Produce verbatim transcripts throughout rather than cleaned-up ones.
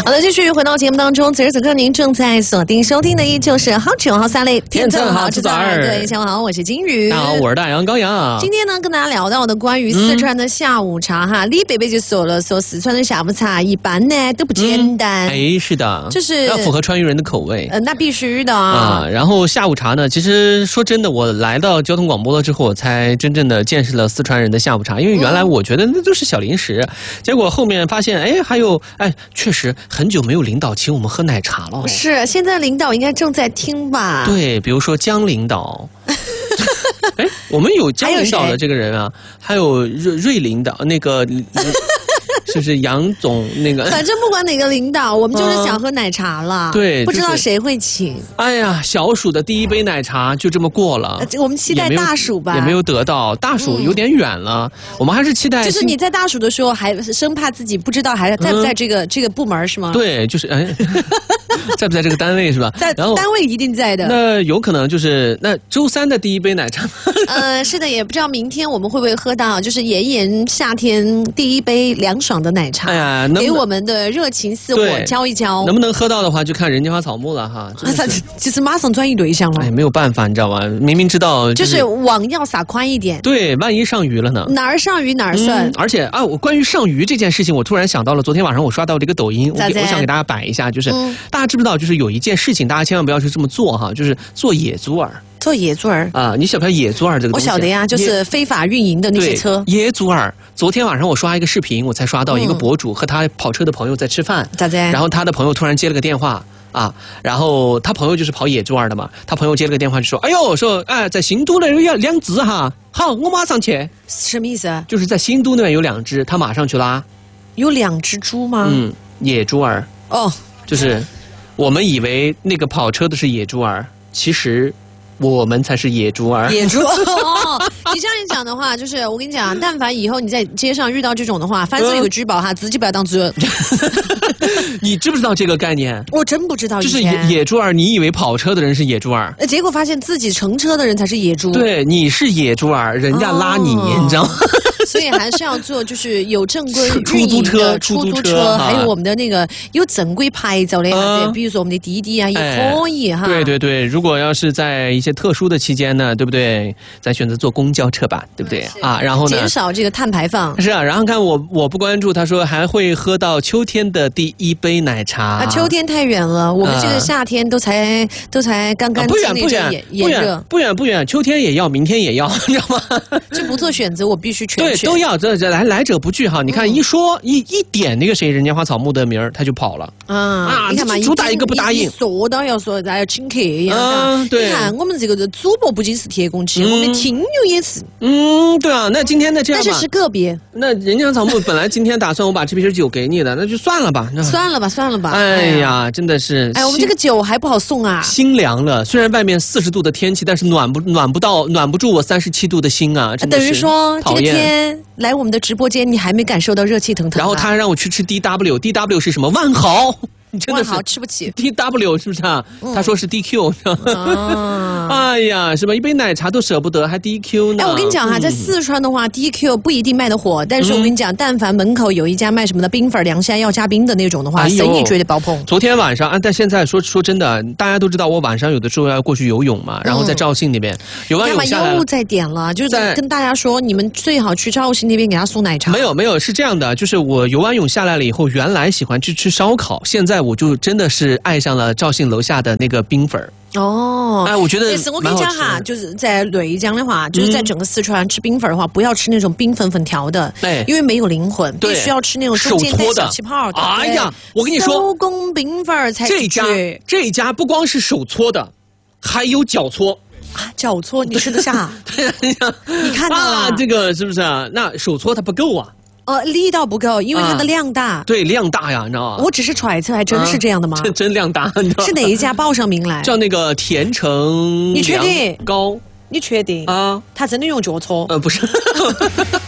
好的，继续回到节目当中，此时此刻您正在锁定收听的依旧是好酒好三类天赠好吃早二。 对，下午好，我是金鱼。 大家好，我是大洋高阳。 今天呢，跟大家聊到的关于四川的下午茶、嗯、哈，李贝贝就说了，说四川的下午茶一般呢都不简单。 嗯、哎，是的， 就是要符合川渝人的口味。 呃，那必须的啊。然后下午茶呢，其实说真的，我来到交通广播了之后，我才真正的见识了四川人的下午茶。因为原来我觉得那都是小零食，嗯、结果后面发现，哎，还有，哎，确实很久没有领导请我们喝奶茶了。 是，现在领导应该正在听吧？ 对，比如说江领导。哎，我们有江领导的这个人啊，还有瑞瑞领导那个。就是杨总那个， 反正不管哪个领导，我们就是想喝奶茶了。 嗯、对， 不知道谁会请。 哎呀，小暑的第一杯奶茶就这么过了。 我们期待大暑吧， 也没有得到。大暑有点远了，嗯、我们还是期待。 就是你在大暑的时候，还生怕自己不知道还在不在这个、嗯、这个部门是吗？ 对，就是哎，在不在这个单位是吧？ 在单位一定在的。 那有可能就是那周三的第一杯奶茶。 呃，是的，也不知道明天我们会不会喝到，就是炎炎夏天第一杯凉爽的奶茶。 哎呀，能给我们的热情似火浇一浇。 能不能喝到的话，就看人间花草木了哈。 就是就是马上转移对象了。 哎，没有办法，你知道吗？明明知道、 就是，就是网要撒宽一点。 对，万一上鱼了呢？ 哪儿上鱼哪儿算、嗯。 而且啊，我关于上鱼这件事情，我突然想到了，昨天晚上我刷到这个抖音，我我想给大家摆一下，就是、嗯、大家知不知道，就是有一件事情，大家千万不要去这么做哈，就是做野猪饵。 做野猪饵啊，你晓不晓得野猪饵这个东西？ 我晓得呀，就是非法运营的那些车。 野猪饵，昨天晚上我刷一个视频，我才刷到一个博主和他跑车的朋友在吃饭， 咋子？ 然后他的朋友突然接了个电话啊，然后他朋友就是跑野猪饵的嘛，他朋友接了个电话就说：“哎呦，说哎，在新都那有两只哈，好，我马上去。” 什么意思啊？ 就是在新都那边有两只，他马上去拉。 有两只猪吗？ 嗯，野猪饵。 哦， 就是我们以为那个跑车的是野猪饵，其实。我们才是野猪儿， 野猪哦！你这样一讲的话，就是我跟你讲，但凡以后你在街上遇到这种的话，凡是有个举报哈，自己不要当猪。 你知不知道这个概念？ 我真不知道。 就是野野猪儿，你以为跑车的人是野猪儿， 结果发现自己乘车的人才是野猪。 对，你是野猪儿，人家拉你，哦、你知道吗？ 所以还是要做，就是有正规出租车、 出租车，还有我们的那个有正规牌照的，嗯、比如说我们的滴滴啊，也可以哈。 对对对，如果要是在一些特殊的期间呢，对不对？咱选择坐公交车吧，对不对、嗯、啊？然后呢， 减少这个碳排放。 是啊，然后看我我不关注，他说还会喝到秋天的第一杯奶茶。 啊，秋天太远了，我们这个夏天都才、啊、都才刚刚、啊、 不远不远不远不远不远，秋天也要，明天也要，你知道吗？ 就不做选择，我必须全选。对，都要，这这来来者不拒哈。你看一说、嗯、一一点那个谁人间花草木的名儿，他就跑了。 啊啊！ 你看嘛，主打一个不答应， 说到要说还要请客一样。 嗯，对。 你看我们这个主播不仅是铁公鸡，嗯、我们的听友也是。 嗯，对啊。那今天的这样吧， 但是是个别。 那人间草木本来今天打算我把这瓶酒给你的，那就算了吧。 算了吧，算了吧。 哎呀，真的是。 哎，我们这个酒还不好送啊。 心凉了，虽然外面四十度的天气，但是暖不暖不到暖不住我三十七度的心啊！真的是等于说这个天来我们的直播间，你还没感受到热气腾腾。 然后他让我去吃 D W，D W 是什么？万豪。你真的是万豪吃不起 ，D W 是不是啊？嗯、他说是 D Q，、啊、哎呀，是吧？一杯奶茶都舍不得，还 D Q 呢？ 哎，我跟你讲哈，嗯、在四川的话 ，D Q 不一定卖得火，但是我跟你讲，嗯、但凡门口有一家卖什么的冰粉凉虾要加冰的那种的话，哎、生意绝对爆棚。 昨天晚上啊，但现在说说真的，大家都知道我晚上有的时候要过去游泳嘛，然后在肇庆那边、嗯、游完泳下来又在点了，就是跟大家说，你们最好去肇庆那边给他送奶茶。 没有没有，是这样的，就是我游完泳下来了以后，原来喜欢去吃烧烤，现在我就真的是。是爱上了肇庆楼下的那个冰粉哦， 哎，我觉得也是。我跟你讲哈，就是在内江的话，就是在整个四川吃冰粉的话，不要吃那种冰粉粉条的， 对， 因为没有灵魂，必须要吃那种中间带小气泡的。 哎呀，我跟你说， 手工冰粉才这家这家不光是手搓的，还有脚搓。 啊，脚搓你吃得下？你看到啊，这个是不是啊？那手搓它不够啊。 呃，力道不够，因为它的量大。 啊、对，量大呀，你知道吗？ 我只是揣测，还真是这样的吗？ 真、啊、真量大，你知道吗？ 是哪一家报上名来？ 叫那个甜橙你确定？ 糕。 你确定啊？ 他真的用脚搓？ 呃，不是。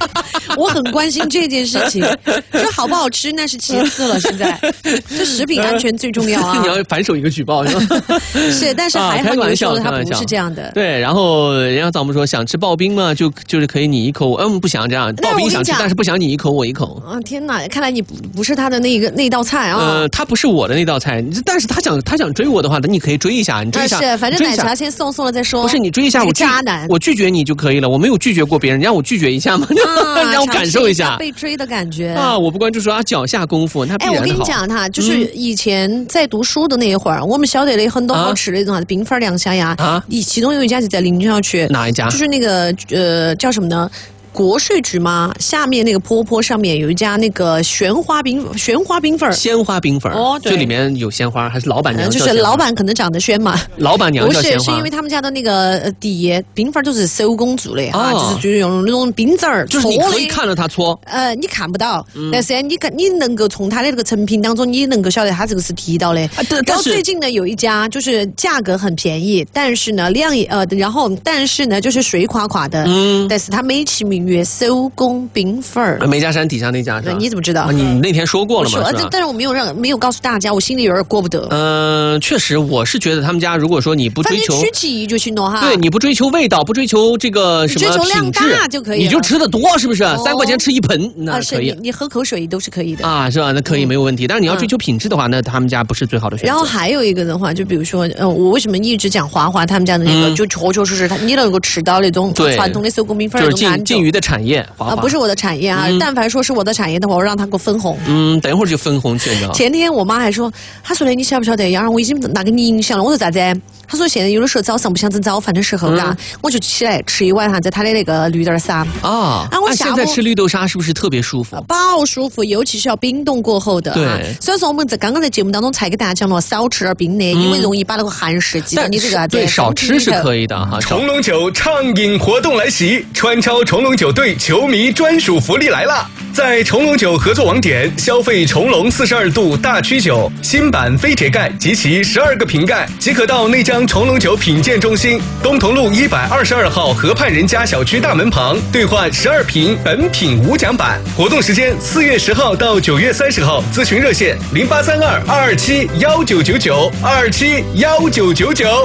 我很关心这件事情，就好不好吃那是其次了，现在这食品安全最重要啊！ 你要反手一个举报是吧？ 是，但是还好你说的他不是这样的。 对，然后人家咱们说想吃刨冰嘛，就就是可以你一口，嗯，不想这样，刨冰想吃，但是不想你一口我一口。 啊，天哪！看来你不不是他的那个那道菜啊。 呃，他不是我的那道菜，但是他想他想追我的话，那你可以追一下，你追一下。 是，反正奶茶先送送了再说。 不是你追一下我渣男， 我拒绝你就可以了，我没有拒绝过别人，让我拒绝一下嘛， 啊、 让我感受一下被追的感觉啊！我不关注说啊脚下功夫，那必然好。 哎，我跟你讲他就是以前在读书的那一会儿，嗯、我们晓得了很多好吃的那种冰粉凉虾呀啊，其中有一家就在临江区， 哪一家？ 就是那个呃叫什么呢？国税局吗？下面那个坡坡上面有一家那个旋花冰旋花冰粉， 鲜花冰粉哦，对，这里面有鲜花，还是老板娘？ 就是老板可能长得鲜嘛， 老板娘叫鲜花， 不是，是因为他们家的那个底冰粉都是手工做的啊，就是就是用那种冰子儿， 就是你可以看着它搓， 呃，你看不到，但是你你能够从它的这个成品当中，你能够晓得它这个是地道的。然后最近呢有一家就是价格很便宜，但是呢量也呃，然后但是呢就是水垮垮的，嗯，但是它美其名曰手工冰粉儿， 梅家山底下那家是吧？ 你怎么知道？ 啊、你那天说过了嘛？ 但但是我没有让没有告诉大家，我心里有点过不得。 嗯、呃，确实，我是觉得他们家如果说你不追求取其就行了哈， 对，你不追求味道，不追求这个什么追求量大就可以了， 你就吃的多是不是？哦、三块钱吃一盆那可以， 啊、你, 你喝口水都是可以的啊，是吧？那可以、嗯、没有问题。但是你要追求品质的话，嗯、那他们家不是最好的选择。 然后还有一个的话，就比如说，呃，我为什么一直讲华华他们家的那个，嗯、就确确实实，你能够吃到那种传统的手工冰粉， 就是晋晋渝的产业，华华啊，不是我的产业啊。嗯、但凡说是我的产业的话，我让他给我分红。 嗯，等一会儿就分红去，你知道。 前天我妈还说，她说的你晓不晓得？要让我已经拿给你影响了。我说咋子？她说现在有的时候早上不想整早饭的时候，嘎、嗯，我就起来吃一碗哈，在她的那个绿豆沙啊。啊，我现在吃绿豆沙是不是特别舒服？ 爆舒服，尤其是要冰冻过后的。 对。 虽然说我们在刚刚在节目当中才给大家讲了少吃点冰的，嗯、因为容易把那个寒湿积到你这个。 对，少吃是可以的哈。 重龙酒畅饮活动来袭，川超重龙酒队球迷专属福利来了！在重龙酒合作网点消费重龙四十二度大曲酒新版非铁盖及其十二个瓶盖，即可到内江重龙酒品鉴中心东同路一百二十二号河畔人家小区大门旁兑换十二瓶本品无奖版。活动时间四月十号到九月三十号，咨询热线零八三二二二七幺九九九二二七幺九九九。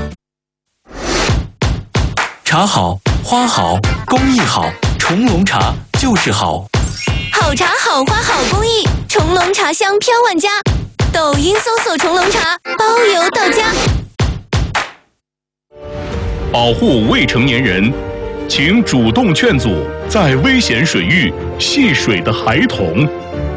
茶好，花好，工艺好，重龙茶就是好。 好茶好花好工艺，重龙茶香飘万家。抖音搜索重龙茶，包邮到家。 保护未成年人，请主动劝阻在危险水域戏水的孩童。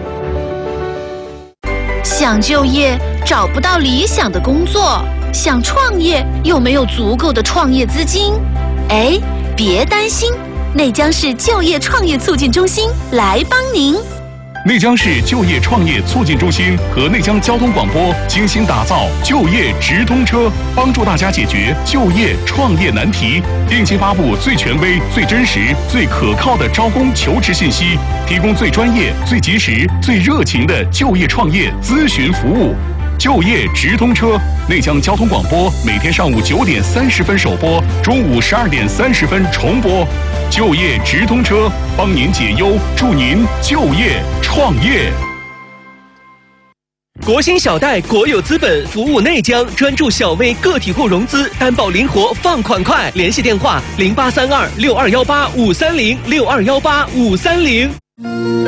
想就业找不到理想的工作，想创业又没有足够的创业资金，哎，别担心。内江市就业创业促进中心来帮您。 内江市就业创业促进中心和内江交通广播精心打造就业直通车，帮助大家解决就业创业难题，定期发布最权威、最真实、最可靠的招工求职信息，提供最专业、最及时、最热情的就业创业咨询服务。就业直通车，内江交通广播每天上午九点三十分首播，中午十二点三十分重播。就业直通车，帮您解忧，祝您就业创业。 国兴小贷国有资本服务内江，专注小微个体户融资，担保灵活，放款快。联系电话零八三二六二幺八五三零六二幺八五三零。